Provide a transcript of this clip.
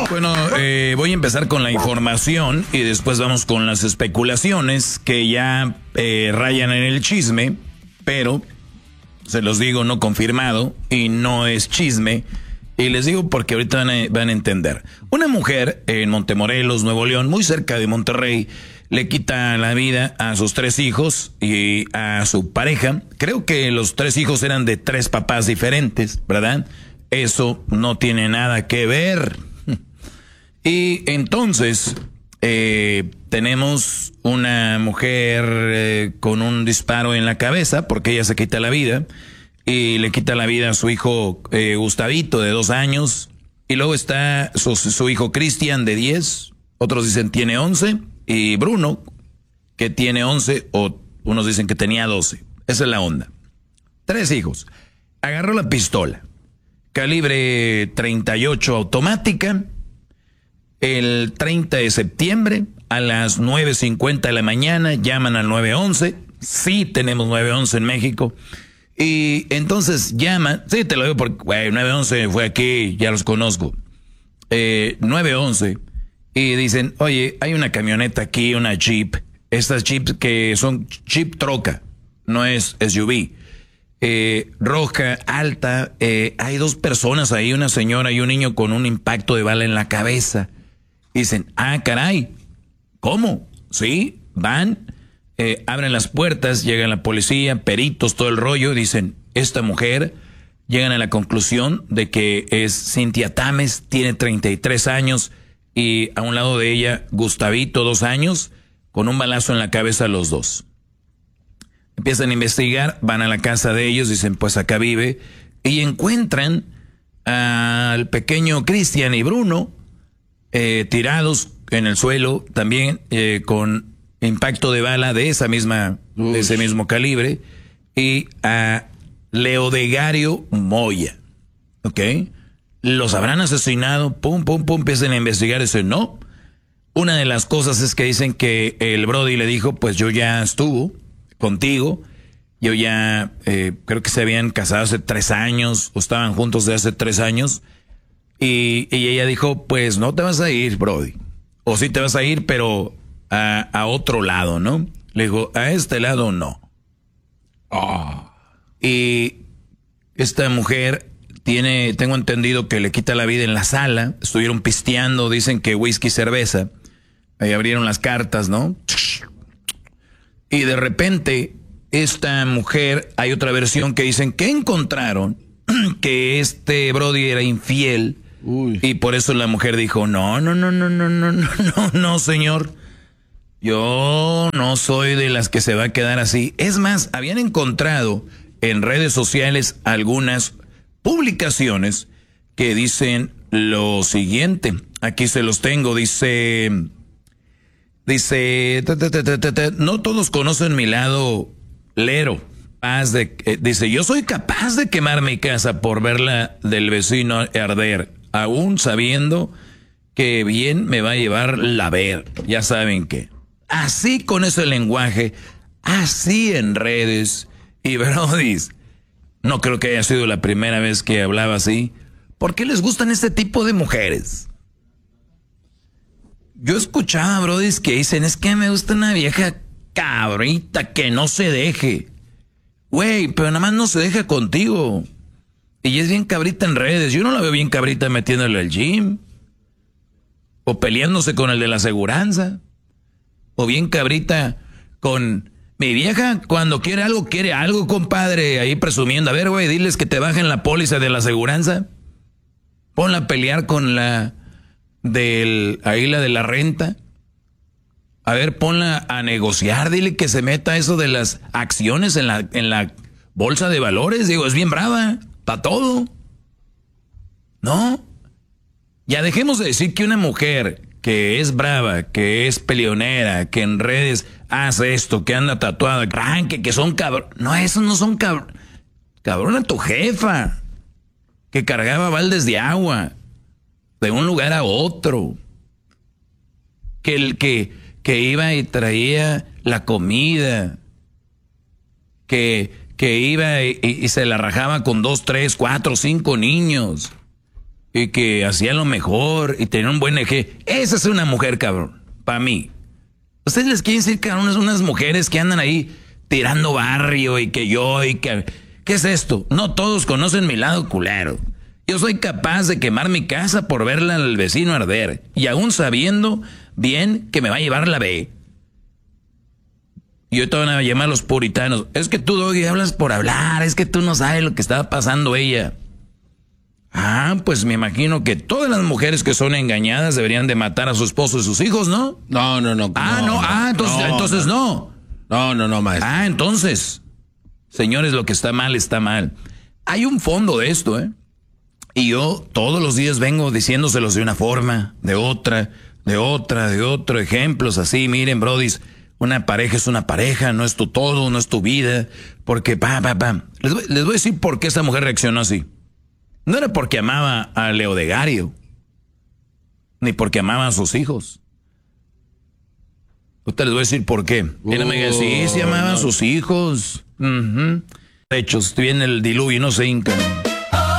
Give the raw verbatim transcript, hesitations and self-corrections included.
Bueno, eh, voy a empezar con la información y después vamos con las especulaciones que ya eh, rayan en el chisme, pero se los digo no confirmado y no es chisme. Y les digo porque ahorita van a, van a entender. Una mujer en Montemorelos, Nuevo León, muy cerca de Monterrey, le quita la vida a sus tres hijos y a su pareja. Creo que los tres hijos eran de tres papás diferentes, ¿verdad? Eso no tiene nada que ver. Y entonces eh, tenemos una mujer eh, con un disparo en la cabeza porque ella se quita la vida. Y le quita la vida a su hijo eh, Gustavito, de dos años. Y luego está su, su hijo Cristian, de diez. Otros dicen tiene once. Y Bruno, que tiene once. O unos dicen que tenía doce. Esa es la onda. Tres hijos. Agarró la pistola. Calibre treinta y ocho automática. El treinta de septiembre, a las nueve cincuenta de la mañana, llaman al nueve once. Sí, tenemos nueve once en México. Y entonces llaman, sí, te lo digo porque, güey, nueve once fue aquí, ya los conozco. Eh, nueve once. Y dicen, oye, hay una camioneta aquí, una Jeep. Estas Jeeps que son Jeep troca, no es S U V. Eh, roja, alta. Eh, hay dos personas ahí, una señora y un niño con un impacto de bala en la cabeza. Dicen, ah, caray, ¿cómo? Sí, van. Eh, abren las puertas, llega la policía, peritos, todo el rollo, dicen, esta mujer, llegan a la conclusión de que es Cintia Tames, tiene treinta y tres años, y a un lado de ella, Gustavito, dos años, con un balazo en la cabeza los dos. Empiezan a investigar, van a la casa de ellos, dicen, pues acá vive, y encuentran al pequeño Cristian y Bruno, eh, tirados en el suelo, también eh, con impacto de bala de esa misma, Uy. de ese mismo calibre, y a Leodegario Moya, ¿ok? Los habrán asesinado, pum, pum, pum, empiezan a investigar, dicen, no. Una de las cosas es que dicen que el Brody le dijo, pues yo ya estuvo contigo, yo ya, eh, creo que se habían casado hace tres años, o estaban juntos de hace tres años, y, y ella dijo, pues no te vas a ir, Brody, o sí te vas a ir, pero A, a otro lado, ¿no? Le digo, a este lado no. Oh. Y esta mujer tiene, tengo entendido que le quita la vida en la sala. Estuvieron pisteando, dicen que whisky y cerveza. Ahí abrieron las cartas, ¿no? Y de repente, esta mujer, hay otra versión que dicen que encontraron que este Brody era infiel. Uy. Y por eso la mujer dijo, no, no, no, no, no, no, no, no, no, señor. Yo no soy de las que se va a quedar así. Es más, habían encontrado en redes sociales algunas publicaciones que dicen lo siguiente. Aquí se los tengo. Dice, dice, ta, ta, ta, ta, ta, no todos conocen mi lado lero. Paz de, eh, dice, yo soy capaz de quemar mi casa por verla del vecino arder, aún sabiendo que bien me va a llevar la ver. Ya saben qué. Así con ese lenguaje, así en redes. Y brodis, no creo que haya sido la primera vez que hablaba así. ¿Por qué les gustan este tipo de mujeres? Yo escuchaba brodis que dicen, es que me gusta una vieja cabrita que no se deje. Güey, pero nada más no se deja contigo. Y es bien cabrita en redes. Yo no la veo bien cabrita metiéndole al gym. O peleándose con el de la aseguranza. O bien cabrita con mi vieja, cuando quiere algo, quiere algo, compadre, ahí presumiendo. A ver, güey, diles que te bajen la póliza de la aseguranza. Ponla a pelear con la del, ahí la de la renta. A ver, ponla a negociar, dile que se meta eso de las acciones en la, en la bolsa de valores. Digo, es bien brava, para todo. ¿No? Ya dejemos de decir que una mujer que es brava, que es peleonera, que en redes hace esto, que anda tatuada, que, que son cabrón. No, esos no son cabrón. Cabrona tu jefa, que cargaba baldes de agua de un lugar a otro. Que el que, que iba y traía la comida. Que, que iba y, y, y se la rajaba con dos, tres, cuatro, cinco niños. y que hacía lo mejor y tenía un buen eje. Esa es una mujer, cabrón, para mí. Ustedes les quieren decir, cabrón, unas, unas mujeres que andan ahí tirando barrio y que yo y que... ¿Qué es esto? No todos conocen mi lado culero. Yo soy capaz de quemar mi casa por verla al vecino arder. Y aún sabiendo bien que me va a llevar la B. Y ahorita van a llamar a los puritanos. Es que tú, Doggy, hablas por hablar. Es que tú no sabes lo que estaba pasando ella. Ah, pues me imagino que todas las mujeres que son engañadas deberían de matar a su esposo y sus hijos, ¿no? No, no, no. Ah, no, no ah, entonces no. Entonces no. No, no, no, maestro. Ah, entonces... Señores, lo que está mal, está mal. Hay un fondo de esto, ¿eh? Y yo todos los días vengo diciéndoselos de una forma, de otra, de otra, de otro. Ejemplos así, miren, brodis, una pareja es una pareja, no es tu todo, no es tu vida. Porque, pa, pa, pa. Les voy, les voy a decir por qué esta mujer reaccionó así. No era porque amaba a Leodegario, ni porque amaba a sus hijos. Usted les voy a decir por qué. Uh, Él me diga, sí, sí amaban a sus hijos. Uh-huh. De hecho, viene el diluvio y no se hincan.